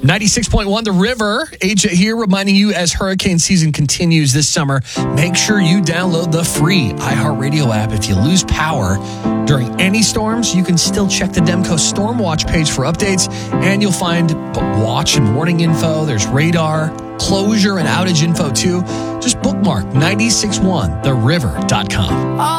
96.1 The River. AJ here reminding you as hurricane season continues this summer, make sure you download the free iHeartRadio app. If you lose power during any storms, you can still check the Demco Storm Watch page for updates, and you'll find watch and warning info. There's radar, closure, and outage info too. Just bookmark 961theriver.com.